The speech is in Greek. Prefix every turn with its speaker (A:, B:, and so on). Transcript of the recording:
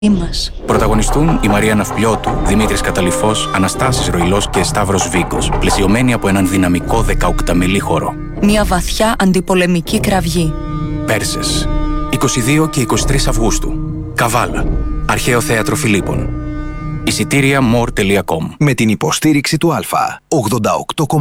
A: μας.
B: Πρωταγωνιστούν η Μαρία Ναυπλιώτου, Δημήτρης Καταλυφός, Αναστάσης Ροϊλός και Σταύρος Βίγκος, πλαισιωμένοι από έναν δυναμικό 18μελή χώρο.
A: Μια βαθιά αντιπολεμική κραυγή.
B: Πέρσες, 22 και 23 Αυγούστου. Καβάλα, Αρχαίο Θέατρο Φιλίππων. Εισιτήρια more.com.
C: Με την υποστήριξη του Α. 88,1.